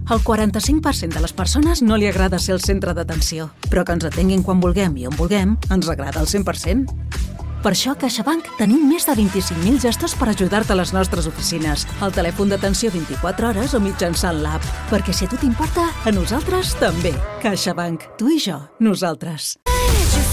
Al 45% de les persones no li agrada ser el centre d'atenció, però que ens atenguin quan vulguem i on vulguem ens agrada al 100%. Per això a CaixaBank tenim més de 25.000 gestors per ajudar-te a les nostres oficines, al telèfon d'atenció 24 hores o mitjançant l'app. Perquè si a tu t'importa, a nosaltres també. CaixaBank. Tu i jo. Nosaltres.